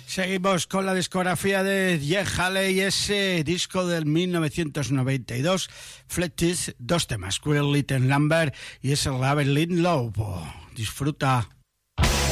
Seguimos con la discografía de Jeff Haley, ese disco del 1992, Fletches, dos temas, Queer Little Number y ese Labyrinth Love. Disfruta.